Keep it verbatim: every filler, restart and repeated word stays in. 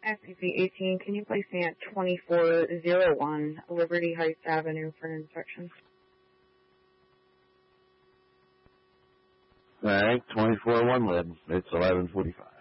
S C C eighteen, can you place me at twenty-four oh one Liberty Heights Avenue for an inspection? All right, twenty-four oh one Lib. It's eleven forty-five.